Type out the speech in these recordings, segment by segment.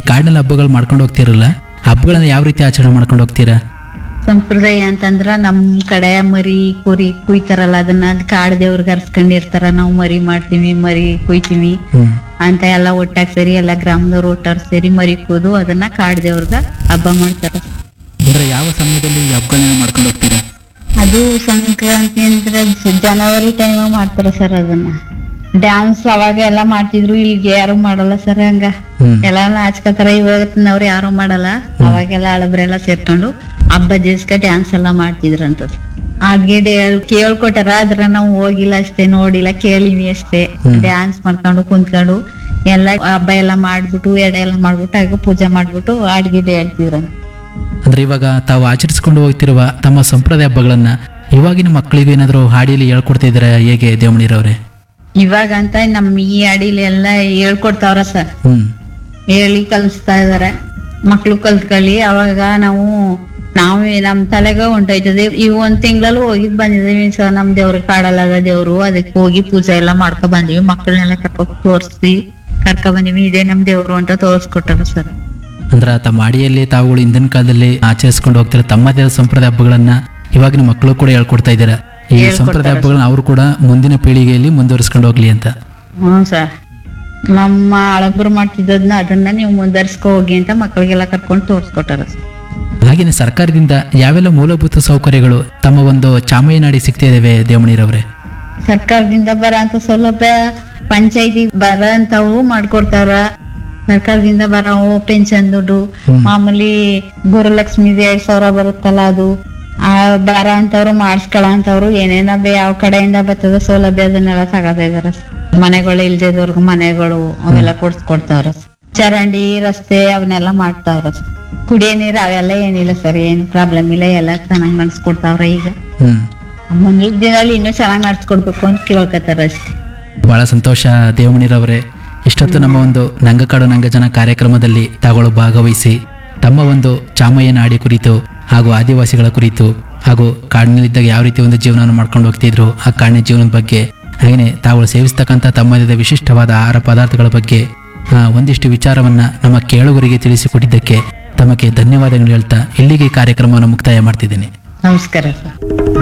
ಕಾಡಿನಲ್ಲಿ ಹಬ್ಬಗಳು ಮಾಡ್ಕೊಂಡು ಹೋಗ್ತಿರಲ್ಲ, ಹಬ್ಬಗಳನ್ನ ಯಾವ ರೀತಿ ಆಚರಣೆ ಮಾಡ್ಕೊಂಡು ಹೋಗ್ತೀರಾ? ಸಂಪ್ರದಾಯ ಅಂತಂದ್ರ ನಮ್ ಕಡೆ ಮರಿ ಕುರಿ ಕುಯ್ತಾರಲ್ಲ, ಅದನ್ನ ಕಾಡ್ ದೇವ್ರಿಗೆ ಅರ್ಸ್ಕೊಂಡಿರ್ತಾರ. ನಾವು ಮರಿ ಮಾಡ್ತೀವಿ, ಮರಿ ಕುಯ್ತೀವಿ ಹ್ಮ್ ಅಂತ ಎಲ್ಲ ಒಟ್ಟಾಗಿ ಸೇರಿ ಎಲ್ಲ ಗ್ರಾಮದವ್ರು ಒಟ್ಟಾಗಿ ಸೇರಿ ಮರಿ ಕೂದು ಅದನ್ನ ಕಾಡ್ ದೇವ್ರಗ ಹಬ್ಬ ಮಾಡ್ತಾರ. ಅಂದ್ರೆ ಯಾವ ಸಮಯದಲ್ಲಿ ಈ ಹಬ್ಬಗಳನ್ನ ಮಾಡ್ಕೊಂಡು ಹೋಗ್ತೀರಾ? ಅದು ಸಂಕ್ರಾಂತಿ ಅಂದ್ರೆ ಜನವರಿ ಟೈಮ್ ಮಾಡ್ತಾರ ಸರ್. ಅದನ್ನ ಡ್ಯಾನ್ಸ್ ಅವಾಗ ಎಲ್ಲ ಮಾಡ್ತಿದ್ರು, ಈಗ ಯಾರು ಮಾಡಲ್ಲ ಸರ್. ಹಂಗ ಹ್ಮ್ ಎಲ್ಲ ನಾಚ್ಕೋತಾರ. ಇವತ್ತಿನವ್ರು ಯಾರು ಮಾಡಲ್ಲ. ಅವಾಗೆಲ್ಲ ಹಳಬ್ರೆಲ್ಲ ಸೇರ್ಕೊಂಡು ಹಬ್ಬ ದಿವ್ಸಕ ಡ್ಯಾನ್ಸ್ ಎಲ್ಲ ಮಾಡ್ತಿದ್ರಂತ. ಹಾಗೆ ಕೇಳ್ಕೊಟಾರ, ಅದ್ರ ನಾವು ಹೋಗಿಲ್ಲ ಅಷ್ಟೇ, ನೋಡಿಲ್ಲ, ಕೇಳಿವಿ ಅಷ್ಟೇ. ಡ್ಯಾನ್ಸ್ ಮಾಡ್ಕೊಂಡು ಕುಂತ್ಕೊಂಡು ಎಲ್ಲ ಹಬ್ಬ ಎಲ್ಲ ಮಾಡ್ಬಿಟ್ಟು ಎಡೆ ಎಲ್ಲ ಮಾಡ್ಬಿಟ್ಟು ಆಗ ಪೂಜೆ ಮಾಡ್ಬಿಟ್ಟು ಅಡ್ಗಿಡೆ ಹೇಳ್ತಿದ್ರಂತ. ಅಂದ್ರೆ ಇವಾಗ ತಾವು ಆಚರಿಸ್ಕೊಂಡು ಹೋಗ್ತಿರುವ ತಮ್ಮ ಸಂಪ್ರದಾಯ ಹಬ್ಬಗಳನ್ನ ಇವಾಗಿನ ಮಕ್ಕಳಿಗೂ ಏನಾದ್ರು ಹಾಡಿಯಲ್ಲಿ ಹೇಳ್ಕೊಡ್ತಾ ಇದಾರೆ ಹೇಗೆ ದೇವಮಣಿರವ್ರೆ? ಇವಾಗ ಅಂತ ನಮ್ ಈ ಅಡಿಲಿ ಎಲ್ಲ ಹೇಳ್ಕೊಡ್ತಾವ್ರ ಸರ್. ಹೇಳಿ ಕಲಿಸ್ತಾ ಇದಾರೆ, ಮಕ್ಳು ಕಲ್ತ್ಕೊಳ್ಳಿ. ಅವಾಗ ನಾವೇ ನಮ್ ತಲೆಗ ಹೊಂಟೋಯ್ತದೆ. ಈ ಒಂದ್ ತಿಂಗಳಲ್ಲಿ ಹೋಗಿದ್ ಬಂದಿದೀವಿ ಸರ್. ನಮ್ ದೇವ್ರ ಕಾಡಲ್ಲದ ದೇವ್ರು, ಅದಕ್ಕೆ ಹೋಗಿ ಪೂಜೆ ಎಲ್ಲ ಮಾಡ್ಕೊ ಬಂದಿವಿ. ಮಕ್ಕಳನ್ನೆಲ್ಲ ತೋರ್ಸಿ ಕರ್ಕೊ ಬಂದಿವಿ. ಇದೇ ನಮ್ ದೇವ್ರು ಅಂತ ತೋರ್ಸ್ಕೊಟ್ಟಾರ ಸರ್. ಅಂದ್ರ ತಮ್ಮ ಅಡಿಯಲ್ಲಿ ತಾವುಗಳು ಹಿಂದಿನ ಕಾಲದಲ್ಲಿ ಆಚರಿಸ್ಕೊಂಡು ಹೋಗ್ತಿರೋ ತಮ್ಮದೇ ಆದ ಸಂಪ್ರದಾಯ ಹಬ್ಬಗಳನ್ನ ಇವಾಗಿನ ಮಕ್ಕಳು ಕೂಡ ಹೇಳ್ಕೊಡ್ತಾ ಇದ್ದೀರಾ. ಈ ಸಂಪ್ರದಾಯ ಹಬ್ಬಗಳನ್ನ ಅವರು ಕೂಡ ಮುಂದಿನ ಪೀಳಿಗೆಯಲ್ಲಿ ಮುಂದುವರಿಸ್ಕೊಂಡು ಹೋಗ್ಲಿ ಅಂತ. ಹ್ಮ್ ಸರ್, ನಮ್ಮ ಹಳಬ್ರು ಮಾಡ್ತಿದ್ದದ್ನ ಅದನ್ನ ನೀವು ಮುಂದರ್ಸ್ಕೊ ಹೋಗಿ ಅಂತ ಮಕ್ಕಳಿಗೆಲ್ಲ ಕರ್ಕೊಂಡು ತೋರ್ಸ್ಕೊಟ್ಟಾರ ಸರ್. ಹಾಗೇನೆ ಸರ್ಕಾರದಿಂದ ಯಾವೆಲ್ಲ ಮೂಲಭೂತ ಸೌಕರ್ಯಗಳು ತಮ್ಮ ಒಂದು ಚಾಮಯ್ಯನಾಡಿ ಸಿಗ್ತಾ ಇದಾವೆ ದೇವಮಣಿರವ್ರೆ? ಸರ್ಕಾರದಿಂದ ಬರೋಂತ ಸೌಲಭ್ಯ, ಪಂಚಾಯತಿ ಬರೋಂತವು ಮಾಡ್ಕೊಡ್ತಾರ. ಸರ್ಕಾರದಿಂದ ಬರೋ ಪೆನ್ಷನ್ ದುಡ್ಡು, ಮಾಮೂಲಿ ಗುರುಲಕ್ಷ್ಮಿ 2,000 ಬರುತ್ತಲ್ಲ, ಅದು ಬರ ಅಂತವ್ರು ಮಾಡಿಸ್ಕೊಳ್ಳೋಂತವ್ರು ಏನೇನ ಯಾವ ಕಡೆಯಿಂದ ಬರ್ತದ ಸೌಲಭ್ಯ ಅದನ್ನೆಲ್ಲ ತಗೋತಾ ಇದಾರ. ಮನೆಗಳು ಇಲ್ದಿದವ್ರಿಗೆ ಮನೆಗಳು ಅವೆಲ್ಲ ಕೊಡ್ಸ್ಕೊಡ್ತಾವ್ರ. ಚರಂಡಿ ರಸ್ತೆ ಅವನ್ನೆಲ್ಲ ಮಾಡ್ತಾವ್ರ. ಕುಡಿಯೋ ನೀರು ಅವೆಲ್ಲ ಏನಿಲ್ಲ ಸರ್, ಏನು ಪ್ರಾಬ್ಲಮ್ ಇಲ್ಲ, ಎಲ್ಲ ಚೆನ್ನಾಗಿ ನಡ್ಸ್ಕೊಡ್ತಾವ್ರ. ಈಗ ಮುಂದಿನ ದಿನದಲ್ಲಿ ಇನ್ನೂ ಚೆನ್ನಾಗಿ ನಡ್ಸ್ಕೊಡ್ಬೇಕು ಅಂತ ಕೇಳ್ಕೊತಾರ ಅಷ್ಟೇ. ಬಹಳ ಸಂತೋಷ ದೇವಮಣಿರವ್ರೆ. ಇಷ್ಟೊತ್ತು ನಮ್ಮ ಒಂದು ನಂಗಕಾಡು ನಂಗಜನ ಕಾರ್ಯಕ್ರಮದಲ್ಲಿ ತಾಗಳು ಭಾಗವಹಿಸಿ ತಮ್ಮ ಒಂದು ಚಾಮಯ್ಯನಾಡಿ ಕುರಿತು ಹಾಗೂ ಆದಿವಾಸಿಗಳ ಕುರಿತು ಹಾಗೂ ಕಾಡಿನಲ್ಲಿದ್ದಾಗ ಯಾವ ರೀತಿ ಒಂದು ಜೀವನವನ್ನು ಮಾಡ್ಕೊಂಡು ಹೋಗ್ತಿದ್ರು ಆ ಕಾಡಿನ ಜೀವನದ ಬಗ್ಗೆ, ಹಾಗೆಯೇ ತಾವು ಸೇವಿಸ್ತಕ್ಕಂಥ ತಮ್ಮದೇ ವಿಶಿಷ್ಟವಾದ ಆಹಾರ ಪದಾರ್ಥಗಳ ಬಗ್ಗೆ ಒಂದಿಷ್ಟು ವಿಚಾರವನ್ನ ನಮ್ಮ ಕೇಳುಗರಿಗೆ ತಿಳಿಸಿಕೊಟ್ಟಿದ್ದಕ್ಕೆ ತಮಗೆ ಧನ್ಯವಾದಗಳು ಹೇಳ್ತಾ ಇಲ್ಲಿಗೆ ಈ ಕಾರ್ಯಕ್ರಮವನ್ನು ಮುಕ್ತಾಯ ಮಾಡ್ತಿದ್ದೇನೆ. ನಮಸ್ಕಾರ ಸರ್.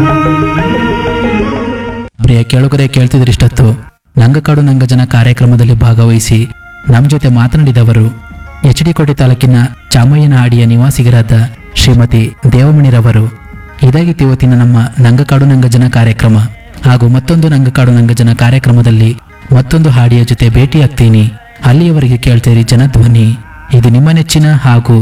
ಪ್ರಿಯ ಕೇಳುಗರೆ, ಕೇಳ್ತಿದ್ರೆ ಇಷ್ಟೊತ್ತು ನಂಗಕಾಡು ನಂಗಜನ ಕಾರ್ಯಕ್ರಮದಲ್ಲಿ ಭಾಗವಹಿಸಿ ನಮ್ಮ ಜೊತೆ ಮಾತನಾಡಿದವರು ಎಚ್ ಡಿ ಕೋಟೆ ತಾಲೂಕಿನ ಚಾಮಯ್ಯನಹಾಡಿಯ ನಿವಾಸಿಗರಾದ ಶ್ರೀಮತಿ ದೇವಮಣಿರವರು. ಇದಾಗಿತ್ತು ಇವತ್ತಿನ ನಮ್ಮ ನಂಗಕಾಡು ನಂಗಜನ ಕಾರ್ಯಕ್ರಮ. ಹಾಗೂ ಮತ್ತೊಂದು ನಂಗಕಾಡು ನಂಗಜನ ಕಾರ್ಯಕ್ರಮದಲ್ಲಿ ಮತ್ತೊಂದು ಹಾಡಿಯ ಜೊತೆ ಭೇಟಿಯಾಗ್ತೀನಿ. ಅಲ್ಲಿಯವರೆಗೆ ಕೇಳ್ತೀರಿ ಜನಧ್ವನಿ. ಇದು ನಿಮ್ಮ ನೆಚ್ಚಿನ ಹಾಗೂ